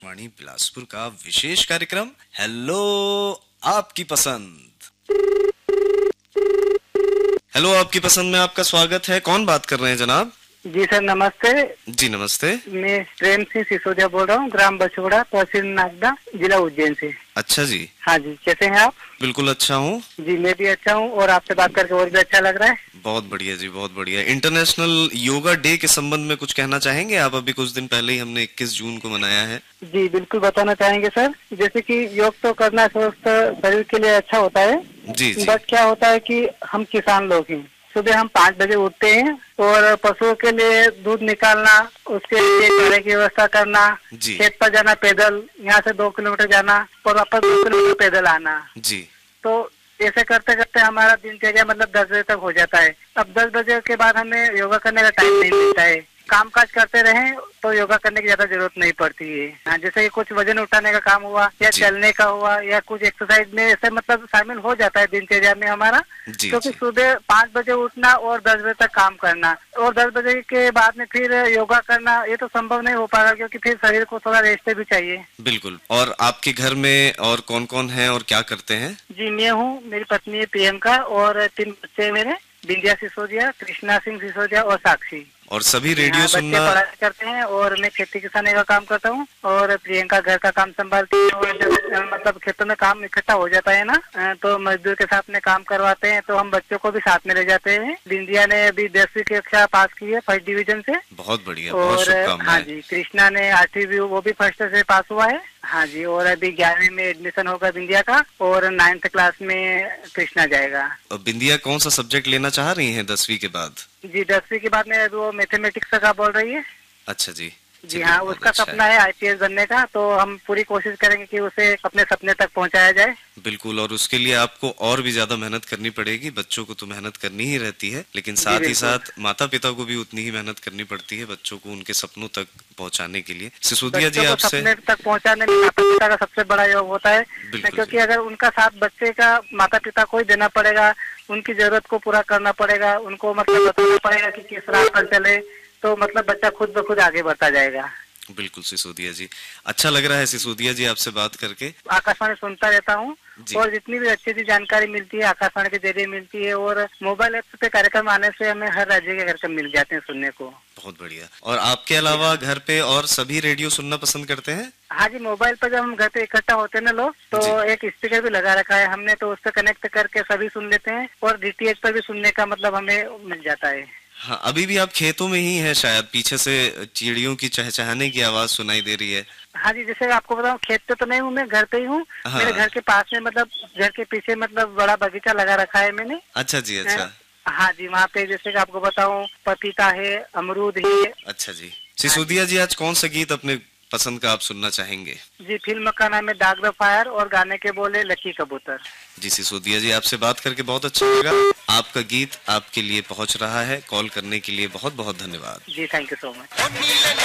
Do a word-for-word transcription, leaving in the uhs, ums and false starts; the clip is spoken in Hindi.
वाणी बिलासपुर का विशेष कार्यक्रम हेलो आपकी पसंद। हेलो आपकी पसंद में आपका स्वागत है। कौन बात कर रहे हैं जनाब? जी सर नमस्ते। जी नमस्ते। मैं प्रेम सिंह सिसोदिया बोल रहा हूँ, ग्राम बछोड़ा, तहसील नागदा, जिला उज्जैन से। अच्छा जी। हाँ जी, कैसे हैं आप? बिल्कुल अच्छा हूँ जी मैं भी अच्छा हूँ और आपसे बात करके और भी अच्छा लग रहा है। बहुत बढ़िया जी, बहुत बढ़िया। इंटरनेशनल योगा डे के संबंध में कुछ कहना चाहेंगे आप? अभी कुछ दिन पहले ही हमने इक्कीस जून को मनाया है। जी बिल्कुल बताना चाहेंगे सर। जैसे कि योग तो करना स्वस्थ शरीर के लिए अच्छा होता है। जी जी। बट क्या होता है कि हम किसान लोग हैं, सुबह हम पाँच बजे उठते हैं और पशुओं के लिए दूध निकालना, उसके लिए चारे की व्यवस्था करना, खेत पर जाना पैदल, यहाँ से दो किलोमीटर जाना और वापस दो किलोमीटर पैदल आना। जी। तो ऐसे करते करते हमारा दिनचर्या मतलब दस बजे तक हो जाता है। अब दस बजे के बाद हमें योगा करने का टाइम नहीं मिलता है। काम काज करते रहें तो योगा करने की ज्यादा जरूरत नहीं पड़ती है। हाँ, जैसे कुछ वजन उठाने का काम हुआ या चलने का हुआ या कुछ एक्सरसाइज में ऐसे मतलब शामिल हो जाता है दिनचर्या में हमारा। क्योंकि सुबह पाँच बजे उठना और दस बजे तक काम करना और दस बजे के बाद में फिर योगा करना, ये तो संभव नहीं हो पाएगा क्योंकि फिर शरीर को थोड़ा रेस्ट भी चाहिए। बिल्कुल। और आपके घर में और कौन कौन है और क्या करते हैं? जी मैं हूँ, मेरी पत्नी है प्रियंका और तीन बच्चे मेरे, बिंदिया सिसोदिया, कृष्णा सिंह सिसोदिया और साक्षी। और सभी रेडियो सुनना बच्चे पढ़ाई करते हैं और मैं खेती किसानी का काम करता हूँ और प्रियंका घर का काम संभालती है। और जब मतलब खेतों में काम इकट्ठा हो जाता है ना तो मजदूर के साथ में काम करवाते हैं, तो हम बच्चों को भी साथ में ले जाते हैं। बिंदिया ने अभी दसवीं कक्षा पास की है फर्स्ट डिवीजन से। बहुत बढ़िया। और हाँ जी, कृष्णा ने आठवीं वो भी फर्स्ट से पास हुआ है। हाँ जी, और अभी ग्यारहवीं में एडमिशन होगा बिंदिया का और नाइन्थ क्लास में कृष्णा जाएगा। बिंदिया कौन सा सब्जेक्ट लेना चाह रही हैं दसवीं के बाद? जी दसवीं के बाद में वो मैथमेटिक्स का बोल रही है। अच्छा जी। जी हाँ, उसका अच्छा सपना है आईपीएस बनने का, तो हम पूरी कोशिश करेंगे कि उसे अपने सपने तक पहुंचाया जाए। बिल्कुल। और उसके लिए आपको और भी ज्यादा मेहनत करनी पड़ेगी। बच्चों को तो मेहनत करनी ही रहती है, लेकिन साथ ही साथ माता पिता को भी उतनी ही मेहनत करनी पड़ती है बच्चों को उनके सपनों तक पहुंचाने के लिए। सिसोदिया जी आपसे सपने तक पहुंचाने में माता पिता का सबसे बड़ा योग होता है, क्योंकि अगर उनका साथ बच्चे का माता पिता को ही देना पड़ेगा, उनकी जरूरत को पूरा करना पड़ेगा, उनको मतलब बताना पड़ेगा कि किस राह पर चले, तो मतलब बच्चा खुद ब खुद आगे बढ़ता जाएगा। बिल्कुल सिसोदिया जी, अच्छा लग रहा है सिसोदिया जी आपसे बात करके। आकाशवाणी सुनता रहता हूँ और जितनी भी अच्छी अच्छी जानकारी मिलती है आकाशवाणी के जरिए मिलती है और मोबाइल ऐप पे कार्यक्रम आने से हमें हर राज्य के कार्यक्रम मिल जाते हैं सुनने को। बहुत बढ़िया। और आपके अलावा घर पे और सभी रेडियो सुनना पसंद करते हैं? हाँ जी, मोबाइल पर जब हम घर पे इकट्ठा होते हैं ना लोग, तो एक स्पीकर भी लगा रखा है हमने, तो उससे कनेक्ट करके सभी सुन लेते हैं और डीटीएच पर भी सुनने का मतलब हमें मिल जाता है। हाँ, अभी भी आप खेतों में ही हैं शायद, पीछे से चिड़ियों की चहचहाने की आवाज सुनाई दे रही है। हाँ जी, जैसे आपको बताऊँ खेत पे तो नहीं हूँ मैं, घर पे ही हूँ। हाँ। मेरे घर के पास में मतलब घर के पीछे मतलब बड़ा बगीचा लगा रखा है मैंने। अच्छा जी। अच्छा। हाँ जी, वहाँ पे जैसे आपको बताऊँ पपीता है, अमरूद है। अच्छा जी। सिसोदिया जी आज कौन सा गीत अपने पसंद का आप सुनना चाहेंगे? जी फिल्म का नाम है दाग द फायर और गाने के बोले लकी कबूतर। जी सिसोदिया जी आपसे बात करके बहुत अच्छा लगा। आपका गीत आपके लिए पहुंच रहा है। कॉल करने के लिए बहुत बहुत धन्यवाद। जी थैंक यू सो मच।